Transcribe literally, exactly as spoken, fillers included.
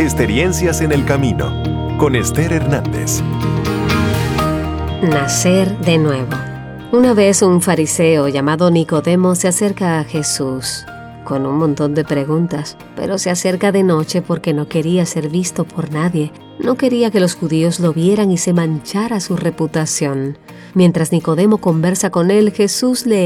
Experiencias en el Camino, con Esther Hernández. Nacer de nuevo. Una vez un fariseo llamado Nicodemo se acerca a Jesús con un montón de preguntas, pero se acerca de noche porque no quería ser visto por nadie. No quería que los judíos lo vieran y se manchara su reputación. Mientras Nicodemo conversa con él, Jesús le